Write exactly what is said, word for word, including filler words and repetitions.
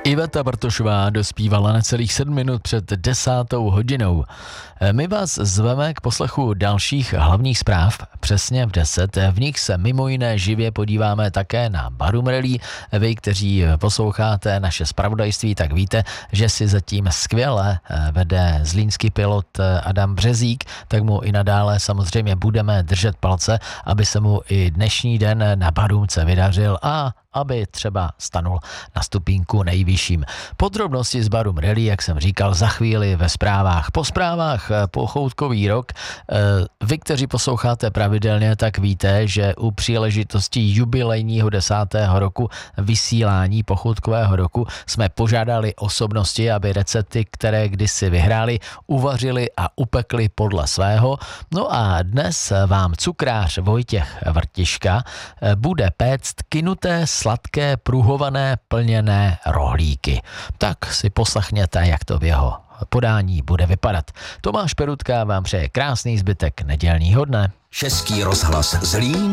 Iveta Bartošová dospívala na celých sedm minut před desátou hodinou. My vás zveme k poslechu dalších hlavních zpráv přesně v deset. V nich se mimo jiné živě podíváme také na Barum Rally. Vy, kteří posloucháte naše zpravodajství, tak víte, že si zatím skvěle vede zlínský pilot Adam Březík, tak mu i nadále samozřejmě budeme držet palce, aby se mu i dnešní den na Barumce vydařil a aby třeba stanul na stupínku nejvyšším. Podrobnosti z Barum Rally, jak jsem říkal, za chvíli ve zprávách. Po zprávách pochoutkový rok. Vy, kteří posloucháte pravidelně, tak víte, že u příležitosti jubilejního desátého roku vysílání pochoutkového roku jsme požádali osobnosti, aby recepty, které kdysi vyhráli, uvařili a upekli podle svého. No a dnes vám cukrář Vojtěch Vrtiška bude péct kynuté sladké pruhované plněné rohlíky. Tak si poslechněte, jak to v jeho podání bude vypadat. Tomáš Perutka vám přeje krásný zbytek nedělního dne. Český rozhlas Zlín.